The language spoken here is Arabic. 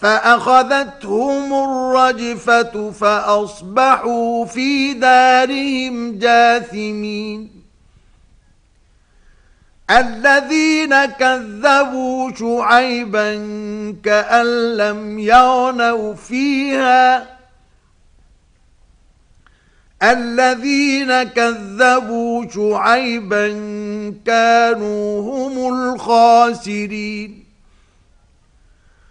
فأخذتهم الرجفة فأصبحوا في دارهم جاثمين. الذين كذبوا شعيبا كأن لم يغنوا فيها الذين كذبوا شعيبا كانوا هم الخاسرين.